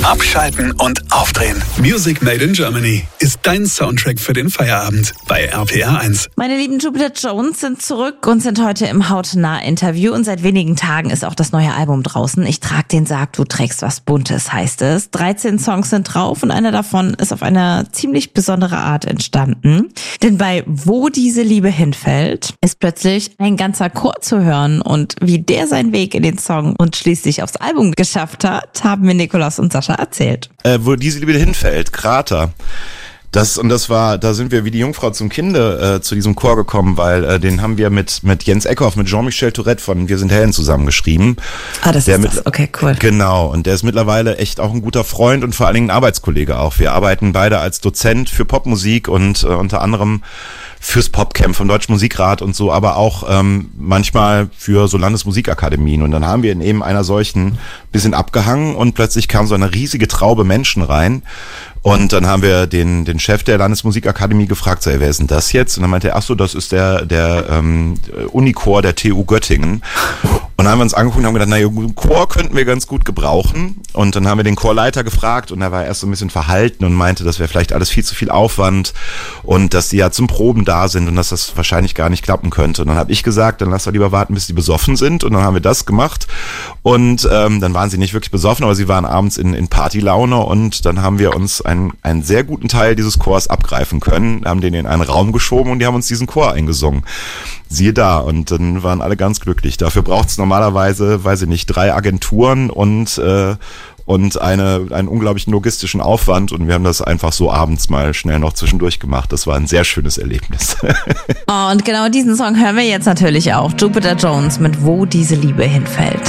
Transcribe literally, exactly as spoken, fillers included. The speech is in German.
Abschalten und aufdrehen. Music Made in Germany ist dein Soundtrack für den Feierabend bei R P R eins. Meine lieben Jupiter Jones sind zurück und sind heute im Hautnah-Interview. Und seit wenigen Tagen ist auch das neue Album draußen. Ich trag den Sarg, du trägst was Buntes, heißt es. dreizehn Songs sind drauf und einer davon ist auf eine ziemlich besondere Art entstanden. Denn bei Wo diese Liebe hinfällt ist plötzlich ein ganzer Chor zu hören. Und wie der seinen Weg in den Song und schließlich aufs Album geschafft hat, haben mir Nikolaus und Sascha erzählt. Äh, wo diese Liebe hinfällt, Krater. Das, und das war, da sind wir wie die Jungfrau zum Kinde äh, zu diesem Chor gekommen, weil äh, den haben wir mit mit Jens Eckhoff, mit Jean-Michel Tourette von Wir sind Helden zusammengeschrieben. Ah, das der ist mit, das. Okay, cool. Genau, und der ist mittlerweile echt auch ein guter Freund und vor allen Dingen ein Arbeitskollege auch. Wir arbeiten beide als Dozent für Popmusik und äh, unter anderem fürs Popcamp vom Deutschen Musikrat und so, aber auch ähm, manchmal für so Landesmusikakademien. Und dann haben wir in eben einer solchen bisschen abgehangen und plötzlich kam so eine riesige Traube Menschen rein. Und dann haben wir den den Chef der Landesmusikakademie gefragt, so, ey, wer ist denn das jetzt? Und dann meinte er, ach so, das ist der der ähm, Unichor der T U Göttingen. Und dann haben wir uns angeguckt und haben gedacht, naja, einen Chor könnten wir ganz gut gebrauchen. Und dann haben wir den Chorleiter gefragt und er war erst so ein bisschen verhalten und meinte, das wäre vielleicht alles viel zu viel Aufwand und dass die ja zum Proben da sind und dass das wahrscheinlich gar nicht klappen könnte. Und dann habe ich gesagt, dann lass doch lieber warten, bis die besoffen sind. Und dann haben wir das gemacht. Und ähm, dann waren sie nicht wirklich besoffen, aber sie waren abends in, in Partylaune. Und dann haben wir uns einen, einen sehr guten Teil dieses Chors abgreifen können, haben den in einen Raum geschoben und die haben uns diesen Chor eingesungen. Siehe da, und dann waren alle ganz glücklich. Dafür braucht es normalerweise, weiß ich nicht, drei Agenturen und äh, und eine einen unglaublichen logistischen Aufwand. Und wir haben das einfach so abends mal schnell noch zwischendurch gemacht. Das war ein sehr schönes Erlebnis. Oh, und genau diesen Song hören wir jetzt natürlich auch. Jupiter Jones mit Wo diese Liebe hinfällt.